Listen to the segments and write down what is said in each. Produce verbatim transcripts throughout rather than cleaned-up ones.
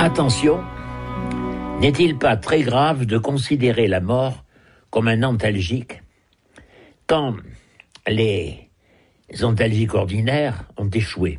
Attention, n'est-il pas très grave de considérer la mort comme un antalgique quand les antalgiques ordinaires ont échoué?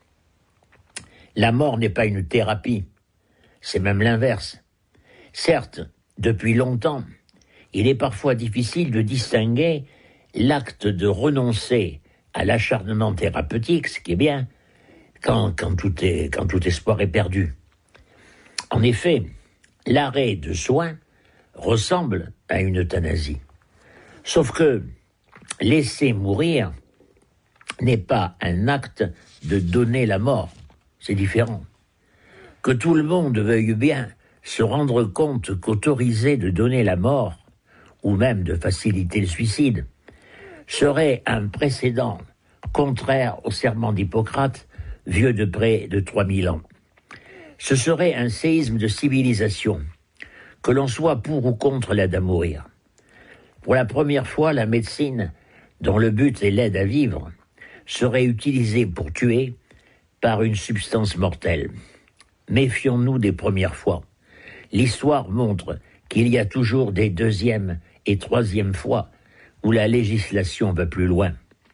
La mort n'est pas une thérapie, c'est même l'inverse. Certes, depuis longtemps, il est parfois difficile de distinguer l'acte de renoncer à l'acharnement thérapeutique, ce qui est bien, quand, quand, tout est, quand tout espoir est perdu. En effet, l'arrêt de soins ressemble à une euthanasie. Sauf que laisser mourir n'est pas un acte de donner la mort, c'est différent. Que tout le monde veuille bien se rendre compte qu'autoriser de donner la mort, ou même de faciliter le suicide, serait un précédent contraire au serment d'Hippocrate, vieux de près de trois mille ans. Ce serait un séisme de civilisation, que l'on soit pour ou contre l'aide à mourir. Pour la première fois, la médecine, dont le but est l'aide à vivre, serait utilisée pour tuer par une substance mortelle. Méfions-nous des premières fois. L'histoire montre qu'il y a toujours des deuxièmes et troisièmes fois où la législation va plus loin.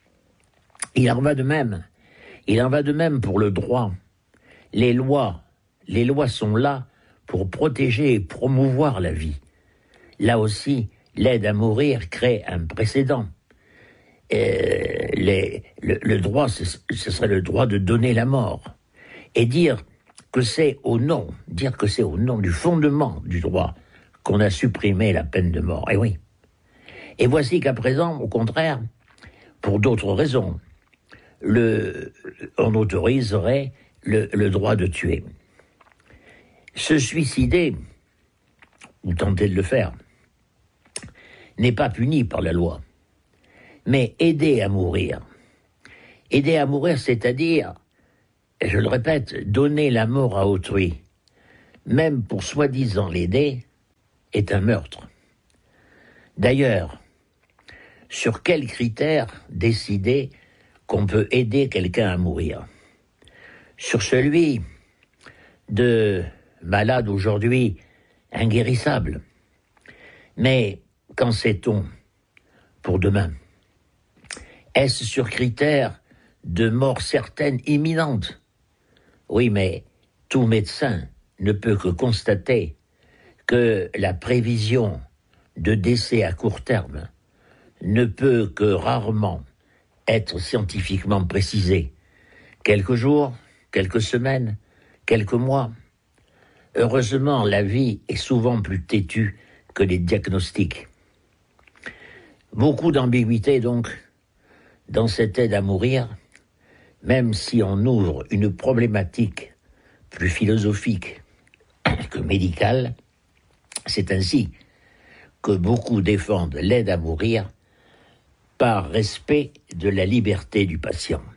Il en va de même. Il en va de même pour le droit. Les lois Les lois sont là pour protéger et promouvoir la vie. Là aussi, l'aide à mourir crée un précédent. Euh, les, le, le droit, ce, ce serait le droit de donner la mort. Et dire que c'est au nom, dire que c'est au nom du fondement du droit qu'on a supprimé la peine de mort. Et oui. Et voici qu'à présent, au contraire, pour d'autres raisons, le, on autoriserait le, le droit de tuer. Se suicider, ou tenter de le faire, n'est pas puni par la loi. Mais aider à mourir, aider à mourir, c'est-à-dire, je le répète, donner la mort à autrui, même pour soi-disant l'aider, est un meurtre. D'ailleurs, sur quels critères décider qu'on peut aider quelqu'un à mourir? Sur celui de malade aujourd'hui, inguérissable. Mais qu'en sait-on pour demain? Est-ce sur critère de mort certaine, imminente? Oui, mais tout médecin ne peut que constater que la prévision de décès à court terme ne peut que rarement être scientifiquement précisée. Quelques jours, quelques semaines, quelques mois. Heureusement, la vie est souvent plus têtue que les diagnostics. Beaucoup d'ambiguïté, donc, dans cette aide à mourir, même si on ouvre une problématique plus philosophique que médicale. C'est ainsi que beaucoup défendent l'aide à mourir par respect de la liberté du patient.